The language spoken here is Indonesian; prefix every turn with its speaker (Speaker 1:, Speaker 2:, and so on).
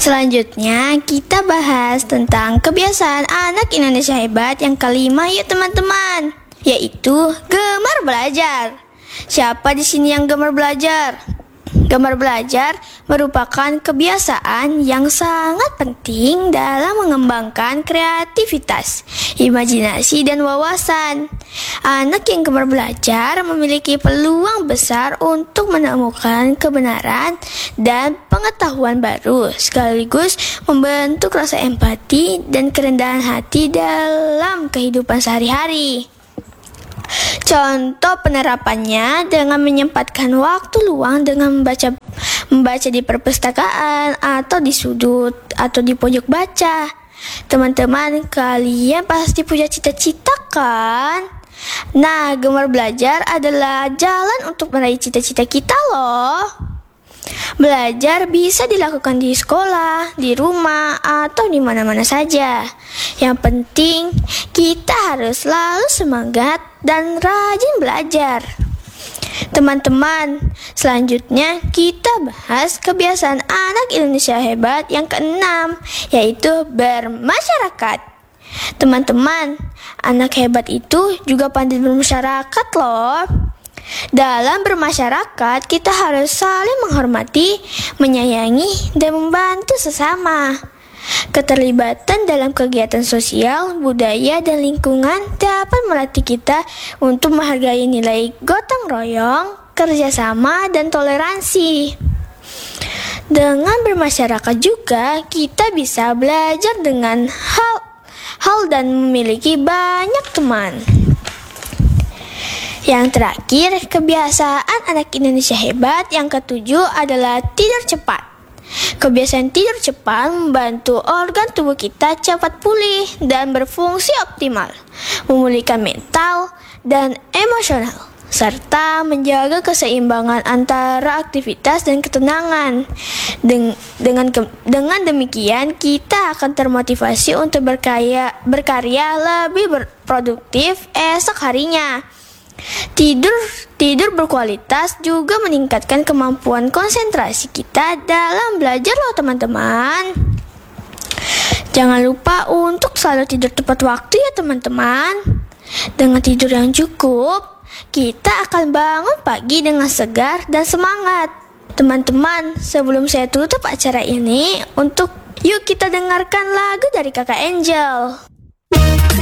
Speaker 1: Selanjutnya kita bahas tentang kebiasaan anak Indonesia hebat yang kelima yuk teman-teman, yaitu gemar belajar. Siapa di sini yang gemar belajar? Gemar belajar merupakan kebiasaan yang sangat penting dalam mengembangkan kreativitas, imajinasi, dan wawasan. Anak yang gemar belajar memiliki peluang besar untuk menemukan kebenaran dan pengetahuan baru, sekaligus membentuk rasa empati dan kerendahan hati dalam kehidupan sehari-hari. Contoh penerapannya dengan menyempatkan waktu luang dengan membaca di perpustakaan atau di sudut atau di pojok baca. Teman-teman, kalian pasti punya cita-cita kan? Nah, gemar belajar adalah jalan untuk meraih cita-cita kita loh. Belajar bisa dilakukan di sekolah, di rumah, atau di mana-mana saja. Yang penting, kita harus selalu semangat dan rajin belajar. Teman-teman, selanjutnya kita bahas kebiasaan anak Indonesia hebat yang keenam, yaitu bermasyarakat. Teman-teman, anak hebat itu juga pandai bermasyarakat loh. Dalam bermasyarakat, kita harus saling menghormati, menyayangi, dan membantu sesama. Keterlibatan dalam kegiatan sosial, budaya, dan lingkungan dapat melatih kita untuk menghargai nilai gotong royong, kerjasama, dan toleransi. Dengan bermasyarakat juga, kita bisa belajar dengan hal dan memiliki banyak teman. Yang terakhir, kebiasaan anak Indonesia hebat yang ketujuh adalah tidur cepat. Kebiasaan tidur cepat membantu organ tubuh kita cepat pulih dan berfungsi optimal, memulihkan mental dan emosional, serta menjaga keseimbangan antara aktivitas dan ketenangan. Dengan demikian, kita akan termotivasi untuk berkarya lebih produktif esok harinya. Tidur berkualitas juga meningkatkan kemampuan konsentrasi kita dalam belajar loh teman-teman. Jangan lupa untuk selalu tidur tepat waktu ya teman-teman. Dengan tidur yang cukup, kita akan bangun pagi dengan segar dan semangat. Teman-teman, sebelum saya tutup acara ini, yuk kita dengarkan lagu dari Kakak Angel.